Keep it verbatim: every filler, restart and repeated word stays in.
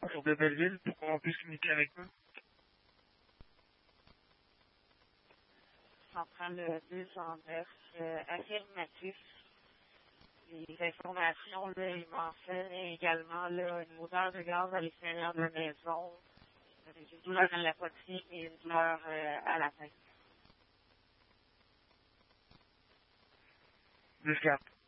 sur de Belleville pour qu'on puisse communiquer avec eux. Centrale deux cent neuf, euh, affirmatif. Les informations, là, ils mentionnent également là, une odeur de gaz à l'extérieur de la maison, une douleur à la poitrine et une douleur euh, à la tête. dix quatre.